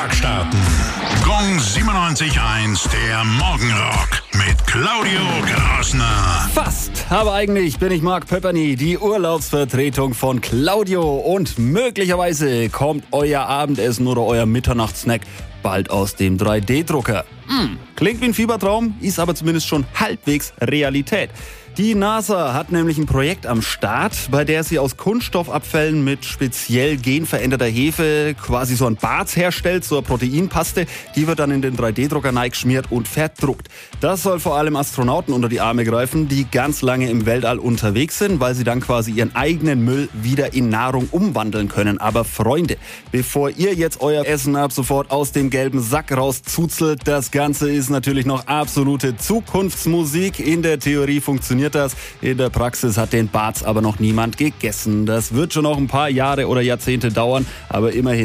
Starten. Gong 97.1, der Morgenrock mit Claudio Grassner. Fast, aber eigentlich bin ich Mark Pöpperny, die Urlaubsvertretung von Claudio. Und möglicherweise kommt euer Abendessen oder euer Mitternachtssnack bald aus dem 3D-Drucker. Klingt wie ein Fiebertraum, ist aber zumindest schon halbwegs Realität. Die NASA hat nämlich ein Projekt am Start, bei der sie aus Kunststoffabfällen mit speziell genveränderter Hefe quasi so ein Barz herstellt, so eine Proteinpaste. Die wird dann in den 3D-Drucker geschmiert und verdruckt. Das soll vor allem Astronauten unter die Arme greifen, die ganz lange im Weltall unterwegs sind, weil sie dann quasi ihren eigenen Müll wieder in Nahrung umwandeln können. Aber Freunde, bevor ihr jetzt euer Essen ab sofort aus dem gelben Sack rauszuzelt, das Ganze ist natürlich noch absolute Zukunftsmusik. In der Theorie funktioniert das. In der Praxis hat den Barz aber noch niemand gegessen. Das wird schon noch ein paar Jahre oder Jahrzehnte dauern, aber immerhin